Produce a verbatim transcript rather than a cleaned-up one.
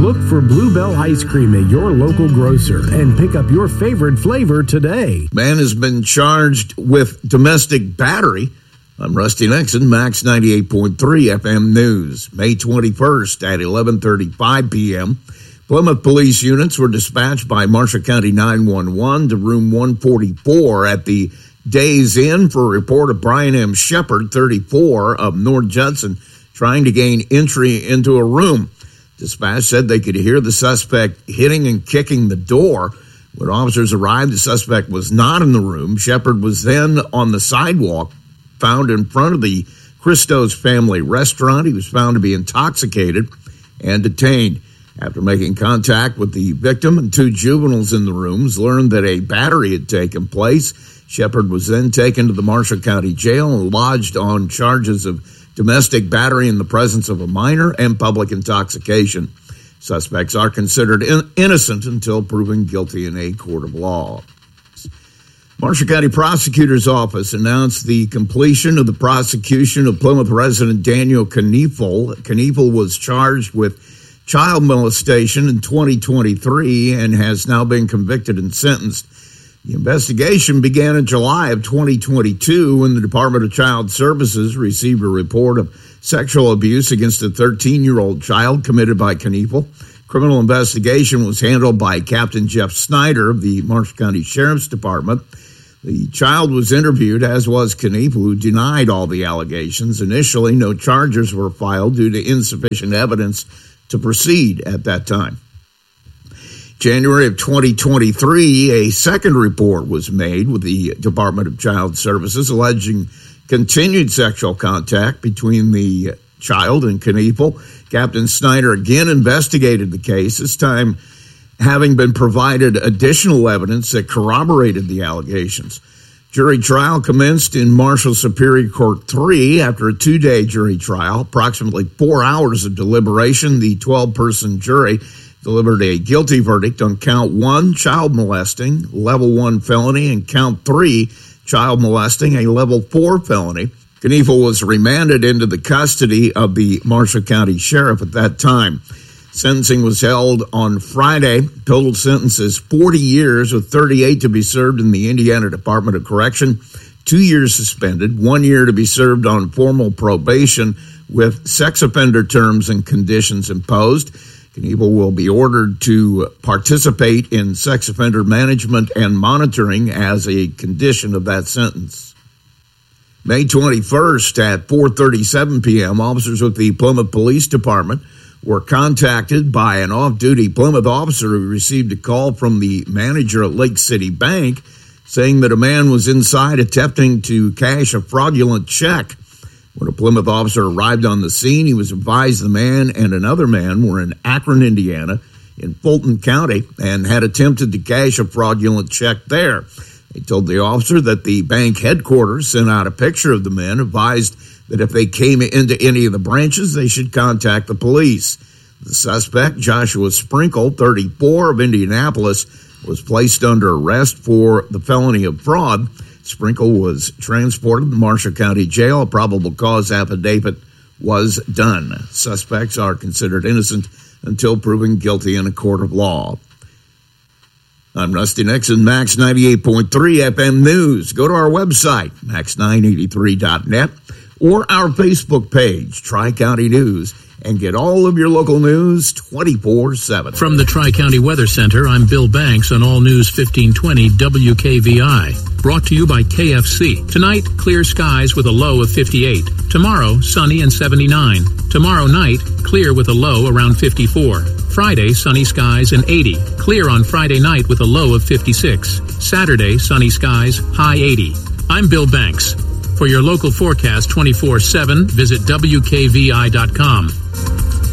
Look for Bluebell Ice Cream at your local grocer and pick up your favorite flavor today. Man has been charged with domestic battery. I'm Rusty Nixon, Max ninety-eight point three F M News. May twenty-first at eleven thirty-five p.m., Plymouth police units were dispatched by Marshall County nine one one to room one forty-four at the Days Inn for a report of Brian M. Shepard, thirty-four, of North Judson, trying to gain entry into a room. Dispatch said they could hear the suspect hitting and kicking the door. When officers arrived, the suspect was not in the room. Shepard was then on the sidewalk, found in front of the Christo's Family Restaurant. He was found to be intoxicated and detained. After making contact with the victim and two juveniles in the rooms, learned that a battery had taken place. Shepard was then taken to the Marshall County Jail and lodged on charges of domestic battery in the presence of a minor and public intoxication. Suspects are considered in- innocent until proven guilty in a court of law. Marshall County Prosecutor's Office announced the completion of the prosecution of Plymouth resident Daniel Kniefel. Kniefel was charged with child molestation in twenty twenty-three and has now been convicted and sentenced. The investigation began in July of twenty twenty-two when the Department of Child Services received a report of sexual abuse against a thirteen-year-old child committed by Kniefel. Criminal investigation was handled by Captain Jeff Snyder of the Marshall County Sheriff's Department. The child was interviewed, as was Kniefel, who denied all the allegations. Initially, no charges were filed due to insufficient evidence to proceed at that time. January of twenty twenty-three, a second report was made with the Department of Child Services alleging continued sexual contact between the child and Kniefel. Captain Snyder again investigated the case, this time having been provided additional evidence that corroborated the allegations. Jury trial commenced in Marshall Superior Court three after a two-day jury trial. Approximately four hours of deliberation, the twelve-person jury delivered a guilty verdict on count one, child molesting, level one felony, and count three, child molesting, a level four felony. Kniefel was remanded into the custody of the Marshall County Sheriff at that time. Sentencing was held on Friday. Total sentence is forty years, with thirty-eight to be served in the Indiana Department of Correction, two years suspended, one year to be served on formal probation with sex offender terms and conditions imposed. Kniefel will be ordered to participate in sex offender management and monitoring as a condition of that sentence. May twenty-first at four thirty-seven p.m., officers with the Plymouth Police Department were contacted by an off-duty Plymouth officer who received a call from the manager at Lake City Bank saying that a man was inside attempting to cash a fraudulent check. When a Plymouth officer arrived on the scene, he was advised the man and another man were in Akron, Indiana, in Fulton County, and had attempted to cash a fraudulent check there. They told the officer that the bank headquarters sent out a picture of the men, advised that if they came into any of the branches, they should contact the police. The suspect, Joshua Sprinkle, thirty-four, of Indianapolis, was placed under arrest for the felony of fraud. Sprinkle was transported to Marshall County Jail. A probable cause affidavit was done. Suspects are considered innocent until proven guilty in a court of law. I'm Rusty Nixon, Max ninety-eight point three F M News. Go to our website, max nine eighty-three dot net, or our Facebook page, Tri-County News, and get all of your local news twenty-four seven. From the Tri-County Weather Center, I'm Bill Banks on All News fifteen twenty W K V I. Brought to you by K F C. Tonight, clear skies with a low of fifty-eight. Tomorrow, sunny and seventy-nine. Tomorrow night, clear with a low around fifty-four. Friday, sunny skies and eighty. Clear on Friday night with a low of fifty-six. Saturday, sunny skies, high eighty. I'm Bill Banks. For your local forecast twenty-four seven, visit W K V I dot com.